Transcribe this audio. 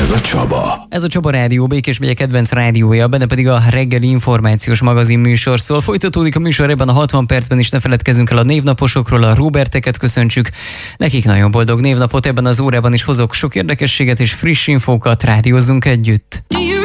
Ez a Csaba. Ez a Csaba Rádió, Békés megye kedvenc rádiója, benne pedig a reggeli információs magazin műsor szól. Folytatódik a műsor ebben a 60 percben is, ne feledkezzünk el a névnaposokról, a Róberteket köszöntsük. Nekik nagyon boldog névnapot, ebben az órában is hozok sok érdekességet és friss infókat, rádiózzunk együtt.